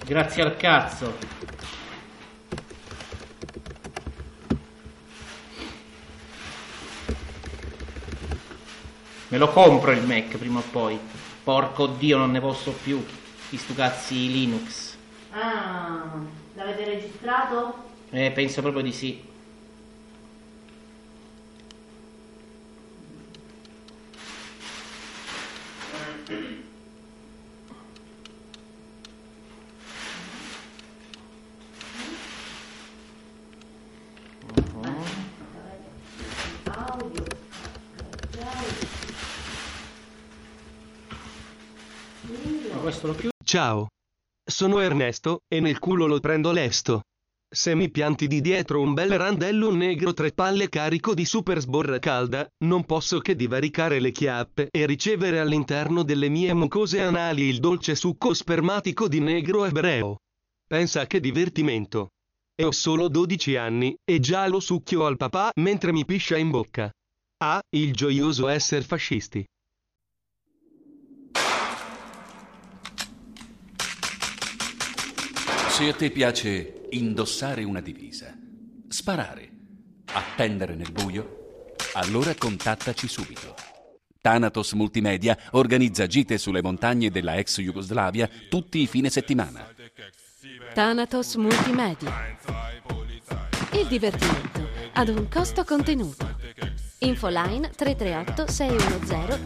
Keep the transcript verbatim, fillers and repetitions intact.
Grazie al cazzo. Me lo compro il Mac prima o poi. Porco Dio, non ne posso più di stu cazzi Linux. Ah, l'avete registrato? Eh, penso proprio di sì. Questo lo chiudo. Ciao. Sono Ernesto, e nel culo lo prendo lesto. Se mi pianti di dietro un bel randello negro tre palle carico di super sborra calda, non posso che divaricare le chiappe e ricevere all'interno delle mie mucose anali il dolce succo spermatico di negro ebreo. Pensa che divertimento. E ho solo dodici anni, e già lo succhio al papà mentre mi piscia in bocca. Ah, il gioioso esser fascisti. Se a te piace indossare una divisa, sparare, attendere nel buio, allora contattaci subito. Thanatos Multimedia organizza gite sulle montagne della ex Jugoslavia tutti i fine settimana. Thanatos Multimedia. Il divertimento ad un costo contenuto. Infoline tre tre otto sei uno zero